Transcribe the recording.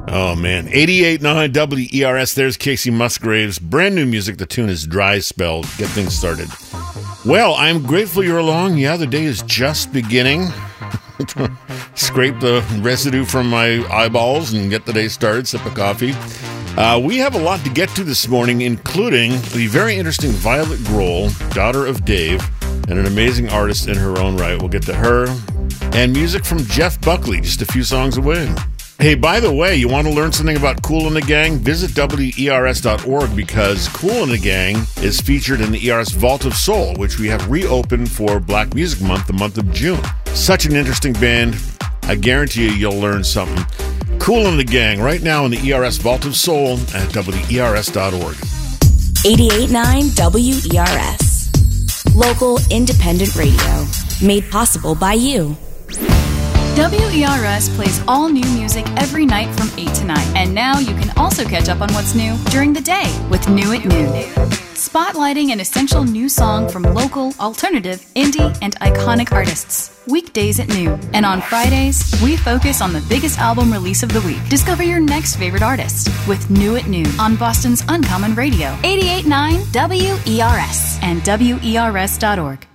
Oh, man. 88.9 WERS. There's Casey Musgraves. Brand new music. The tune is Dry Spell. Get things started. Well, I'm grateful you're along. Yeah, the day is just beginning. Scrape the residue from my eyeballs and get the day started. Sip of coffee. We have a lot to get to this morning, including the very interesting Violet Grohl, daughter of Dave, and an amazing artist in her own right. We'll get to her. And music from Jeff Buckley, just a few songs away. Hey, by the way, you want to learn something about Kool and the Gang? Visit WERS.org because Kool and the Gang is featured in the ERS Vault of Soul, which we have reopened for Black Music Month, the month of June. Such an interesting band. I guarantee you, you'll learn something. Kool and the Gang, right now in the ERS Vault of Soul at WERS.org. 88.9 WERS. Local independent radio. Made possible by you. WERS plays all new music every night from 8 to 9. And now you can also catch up on what's new during the day with New at Noon. Spotlighting an essential new song from local, alternative, indie, and iconic artists. Weekdays at noon. And on Fridays, we focus on the biggest album release of the week. Discover your next favorite artist with New at Noon on Boston's Uncommon Radio. 88.9 WERS and WERS.org.